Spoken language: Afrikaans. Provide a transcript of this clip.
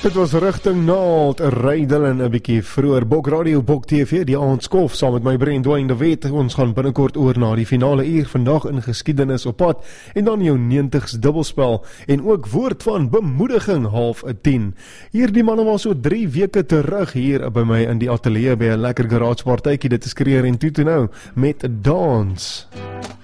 Dit was Rigting Naald, Rydel en 'n bietjie vroeër Bok Radio, Bok TV, die aandskof saam met my brein Dwayne de Wet. Ons gaan binnekort oor na die finale uur vandag in geskiedenis op pad en dan jou 90s dubbelspel en ook woord van bemoediging 9:30. Hierdie manne was so 3 weke terug hier by my in die ateljee by 'n lekker garage partytjie. Dit is Kreer en Tutu nou met Dans.